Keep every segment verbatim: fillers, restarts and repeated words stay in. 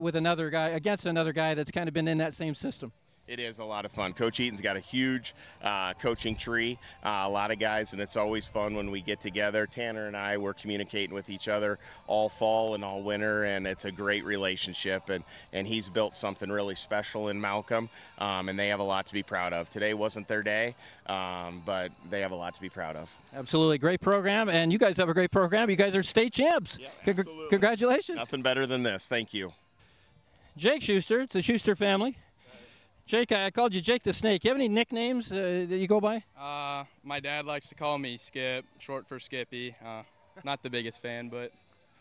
with another guy, against another guy that's kind of been in that same system? It is a lot of fun. Coach Eaton's got a huge uh, coaching tree, uh, a lot of guys, and it's always fun when we get together. Tanner and I, we're communicating with each other all fall and all winter, and it's a great relationship, and, and he's built something really special in Malcolm, um, and they have a lot to be proud of. Today wasn't their day, um, but they have a lot to be proud of. Absolutely. Great program, and you guys have a great program. You guys are state champs. Yeah, Con- congratulations. Nothing better than this. Thank you. Jake Schuster, it's the Schuster family. Jake, I called you Jake the Snake. You have any nicknames uh, that you go by? Uh, my dad likes to call me Skip, short for Skippy. Uh, not the biggest fan, but.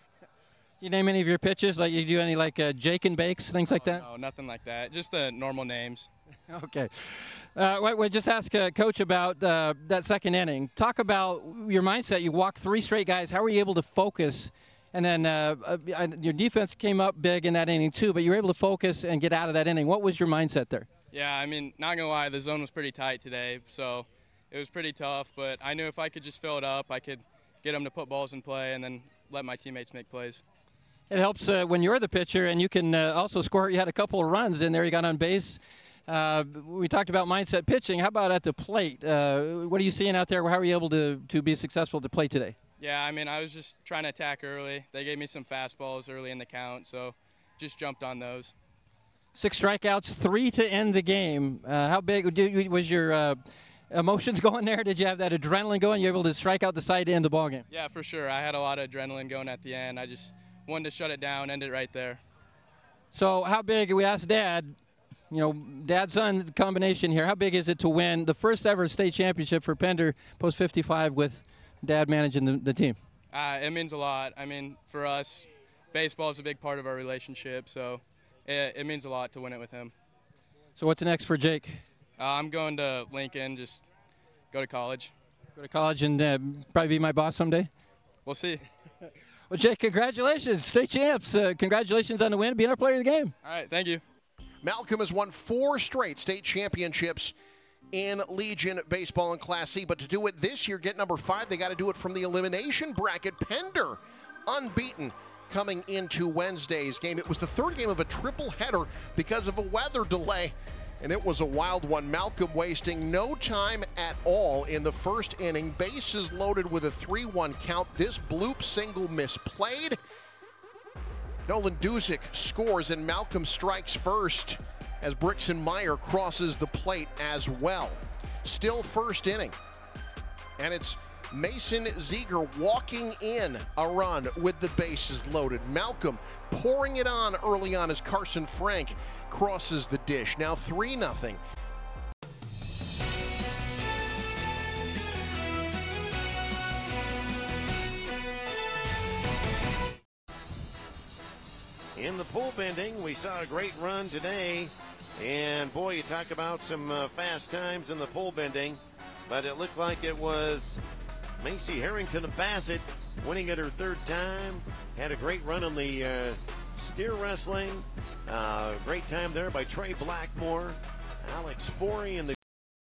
You name any of your pitches? Like you do any like uh, Jake and Bakes, things like oh, that? No, nothing like that. Just the normal names. Okay. Uh, we we'll just ask uh, Coach about uh, that second inning. Talk about your mindset. You walked three straight guys. How were you able to focus? And then uh, uh, your defense came up big in that inning too, but you were able to focus and get out of that inning. What was your mindset there? Yeah, I mean, not going to lie, the zone was pretty tight today, so it was pretty tough. But I knew if I could just fill it up, I could get them to put balls in play and then let my teammates make plays. It helps uh, when you're the pitcher and you can uh, also score. You had a couple of runs in there. You got on base. Uh, we talked about mindset pitching. How about at the plate? Uh, what are you seeing out there? How were you able to, to be successful at the plate today? Yeah, I mean, I was just trying to attack early. They gave me some fastballs early in the count, so just jumped on those. Six strikeouts, three to end the game. Uh, how big did, was your uh, emotions going there? Did you have that adrenaline going? You were able to strike out the side to end the ballgame? Yeah, for sure. I had a lot of adrenaline going at the end. I just wanted to shut it down, end it right there. So how big, we asked Dad, you know, dad-son combination here, how big is it to win the first ever state championship for Pender post fifty-five with Dad managing the, the team? Uh, it means a lot. I mean, for us, baseball is a big part of our relationship, so it, it means a lot to win it with him. So what's next for Jake? Uh, I'm going to Lincoln, just go to college. Go to college and uh, probably be my boss someday? We'll see. Well, Jake, congratulations. State champs. Uh, congratulations on the win, being our player of the game. All right, thank you. Malcolm has won four straight state championships in Legion Baseball and Class C, but to do it this year, get number five, they got to do it from the elimination bracket. Pender, unbeaten, coming into Wednesday's game. It was the third game of a triple header because of a weather delay, and it was a wild one. Malcolm wasting no time at all in the first inning. Bases loaded with a three one count. This bloop single misplayed. Nolan Duzick scores, and Malcolm strikes first as Brixton Meyer crosses the plate as well. Still first inning, and it's Mason Ziegler walking in a run with the bases loaded. Malcolm pouring it on early on as Carson Frank crosses the dish. Now three nothing. In the pole bending, we saw a great run today. And boy, you talk about some uh, fast times in the pole bending. But it looked like it was Macy Harrington of Bassett winning it her third time. Had a great run on the uh, steer wrestling. Uh, great time there by Trey Blackmore. Alex Sporey in the